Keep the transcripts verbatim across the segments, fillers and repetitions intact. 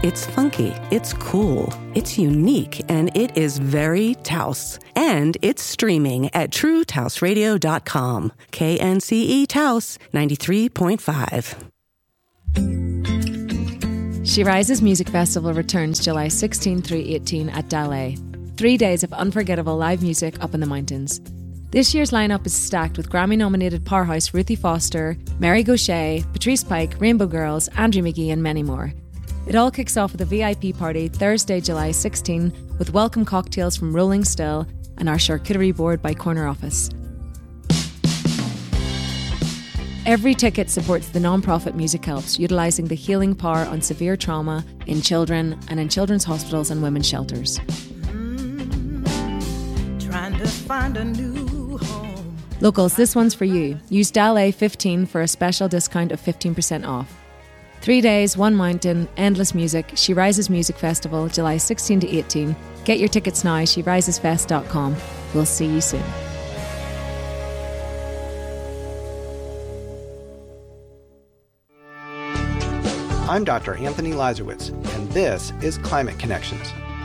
It's funky, it's cool, it's unique, and it is very Taos. And it's streaming at true taos radio dot com. K N C E Taos ninety-three point five. She Rises Music Festival returns July sixteenth through eighteenth at Dallé. Three days of unforgettable live music up in the mountains. This year's lineup is stacked with Grammy-nominated powerhouse Ruthie Foster, Mary Gauthier, Patrice Pike, Rainbow Girls, Andrew McGee and many more. It all kicks off with a V I P party Thursday, July sixteenth with welcome cocktails from Rolling Still and our charcuterie board by Corner Office. Every ticket supports the non-profit Music Helps, utilising the healing power on severe trauma in children and in children's hospitals and women's shelters. Mm, trying to find a new home. Locals, this one's for you. Use Dallé fifteen for a special discount of fifteen percent off. Three days, one mountain, endless music. She Rises Music Festival, July sixteenth to eighteenth. Get your tickets now, she rises fest dot com. We'll see you soon. I'm Doctor Anthony Lazarowitz, and this is Climate Connections.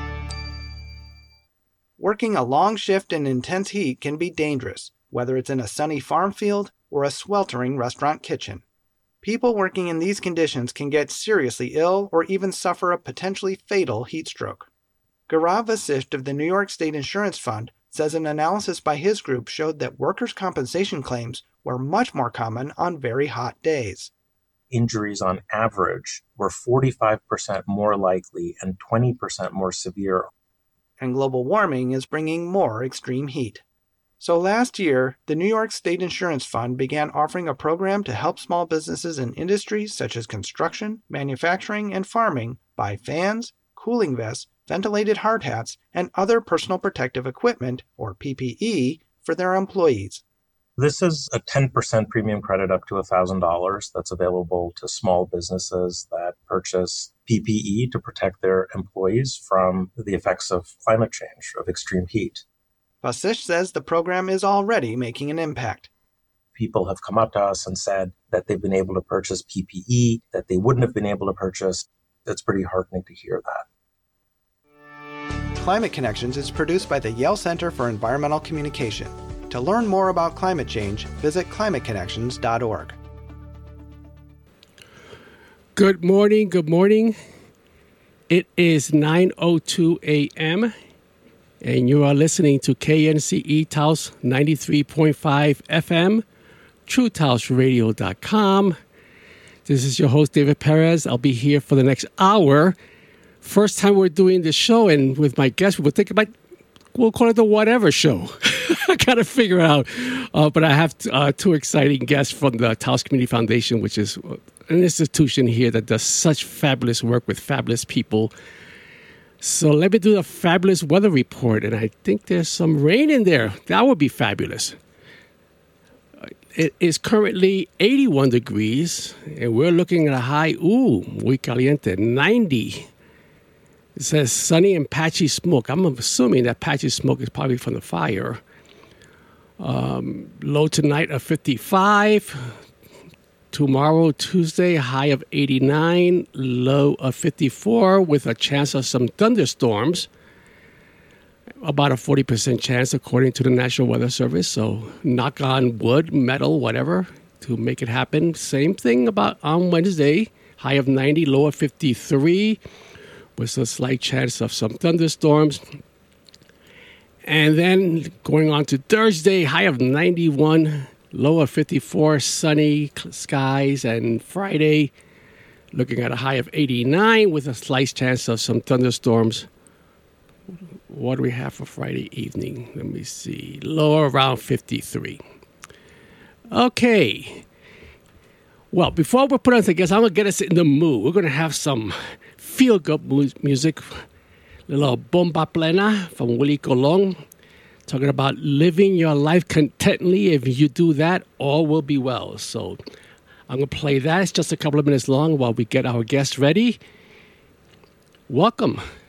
Working a long shift in intense heat can be dangerous, whether it's in a sunny farm field or a sweltering restaurant kitchen. People working in these conditions can get seriously ill or even suffer a potentially fatal heat stroke. Gaurav Vasisht of the New York State Insurance Fund says an analysis by his group showed that workers' compensation claims were much more common on very hot days. Injuries on average were forty-five percent more likely and twenty percent more severe. And global warming is bringing more extreme heat. So last year, the New York State Insurance Fund began offering a program to help small businesses in industries such as construction, manufacturing, and farming buy fans, cooling vests, ventilated hard hats, and other personal protective equipment, or P P E, for their employees. This is a ten percent premium credit up to one thousand dollars that's available to small businesses that purchase P P E to protect their employees from the effects of climate change, of extreme heat. Vasisht says the program is already making an impact. People have come up to us and said that they've been able to purchase P P E that they wouldn't have been able to purchase. It's pretty heartening to hear that. Climate Connections is produced by the Yale Center for Environmental Communication. To learn more about climate change, visit climate connections dot org. Good morning, good morning. It is nine oh two a.m. and you are listening to K N C E Taos ninety-three point five F M, true taos radio dot com. This is your host, David Perez. I'll be here for the next hour. First time we're doing this show, and with my guest, we'll think about, we'll call it the whatever show. I got to figure it out. Uh, but I have uh, two exciting guests from the Taos Community Foundation, which is an institution here that does such fabulous work with fabulous people. So let me do the fabulous weather report. And I think there's some rain in there. That would be fabulous. It is currently eighty-one degrees, and we're looking at a high, ooh, muy caliente, ninety. It says sunny and patchy smoke. I'm assuming that patchy smoke is probably from the fire. Um, low tonight of fifty-five. Tomorrow, Tuesday, high of eighty-nine, low of fifty-four, with a chance of some thunderstorms. About a forty percent chance, according to the National Weather Service. So knock on wood, metal, whatever, to make it happen. Same thing about on Wednesday, high of ninety, low of fifty-three, with a slight chance of some thunderstorms. And then going on to Thursday, high of ninety-one, low of fifty-four, sunny skies. And Friday, looking at a high of eighty-nine with a slight chance of some thunderstorms. What do we have for Friday evening? Let me see. Low around fifty-three. Okay. Well, before we put on the guests, I'm going to get us in the mood. We're going to have some feel-good mu- music. A little Bomba Plena from Willie Colon, talking about living your life contently. If you do that, all will be well. So I'm going to play that. It's just a couple of minutes long while we get our guests ready. Welcome.